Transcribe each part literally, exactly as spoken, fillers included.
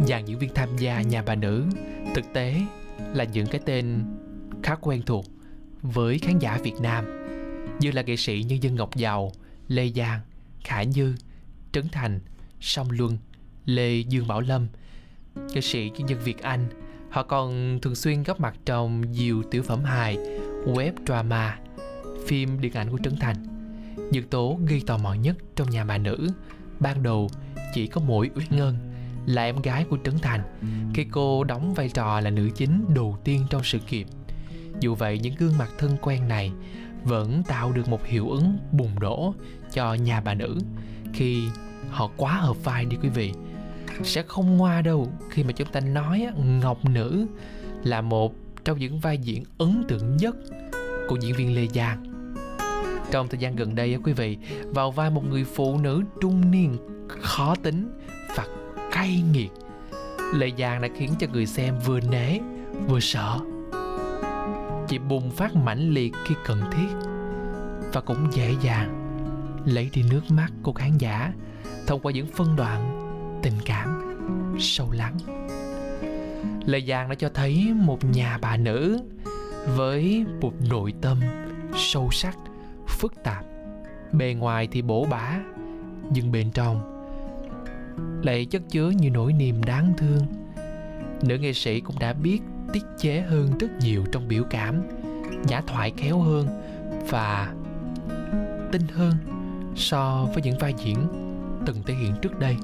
Dàn diễn viên tham gia Nhà Bà Nữ thực tế là những cái tên khá quen thuộc với khán giả Việt Nam, như là nghệ sĩ Nhân Dân Ngọc Giàu, Lê Giang, Khả Như, Trấn Thành, Song Luân, Lê Dương Bảo Lâm, nghệ sĩ Nhân Dân Việt Anh. Họ còn thường xuyên góp mặt trong nhiều tiểu phẩm hài, web drama, phim điện ảnh của Trấn Thành. Nhân tố gây tò mò nhất trong Nhà Bà Nữ ban đầu chỉ có mỗi Uyển Ngân, là em gái của Trấn Thành, khi cô đóng vai trò là nữ chính đầu tiên trong sự nghiệp. Dù vậy, những gương mặt thân quen này vẫn tạo được một hiệu ứng bùng nổ cho Nhà Bà Nữ khi họ quá hợp vai đi quý vị. Sẽ không ngoa đâu khi mà chúng ta nói Ngọc Nữ là một trong những vai diễn ấn tượng nhất của diễn viên Lê Giang. Trong thời gian gần đây quý vị, vào vai một người phụ nữ trung niên khó tính và cay nghiệt, Lê Giang đã khiến cho người xem vừa nể vừa sợ. Chị bùng phát mãnh liệt khi cần thiết và cũng dễ dàng lấy đi nước mắt của khán giả thông qua những phân đoạn tình cảm sâu lắng. Lê Giang đã cho thấy một nhà bà nữ với một nội tâm sâu sắc, phức tạp. Bề ngoài thì bổ bả, nhưng bên trong lại chất chứa như nỗi niềm đáng thương. Nữ nghệ sĩ cũng đã biết tiết chế hơn rất nhiều trong biểu cảm, nhã thoại khéo hơn và tinh hơn so với những vai diễn từng thể hiện trước đây.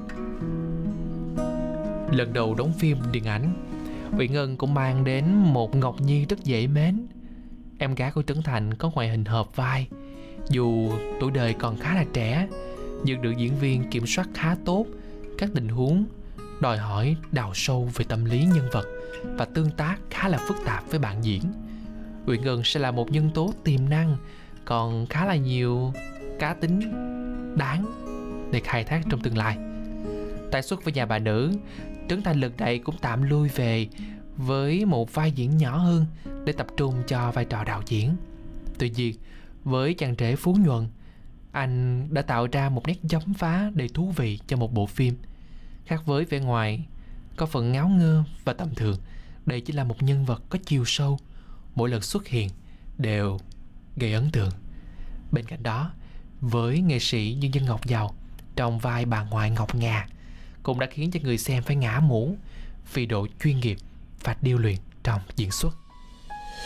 Lần đầu đóng phim điện ảnh, Uyển Ngân cũng mang đến một Ngọc Nhi rất dễ mến. Em gái của Trấn Thành có ngoại hình hợp vai, dù tuổi đời còn khá là trẻ, nhưng được diễn viên kiểm soát khá tốt các tình huống đòi hỏi đào sâu về tâm lý nhân vật và tương tác khá là phức tạp với bạn diễn. Uyển Ngân sẽ là một nhân tố tiềm năng, còn khá là nhiều cá tính đáng để khai thác trong tương lai. Tái xuất với Nhà Bà Nữ, Trấn Thành lần này cũng tạm lui về với một vai diễn nhỏ hơn để tập trung cho vai trò đạo diễn. Tuy nhiên, với chàng rể Phú Nhuận, anh đã tạo ra một nét chấm phá đầy thú vị cho một bộ phim. Khác với vẻ ngoài có phần ngáo ngơ và tầm thường, đây chỉ là một nhân vật có chiều sâu, mỗi lần xuất hiện đều gây ấn tượng. Bên cạnh đó, với nghệ sĩ Nhân Dân Ngọc Giàu trong vai bà ngoại Ngọc Ngà cũng đã khiến cho người xem phải ngã mũ vì độ chuyên nghiệp và điêu luyện trong diễn xuất.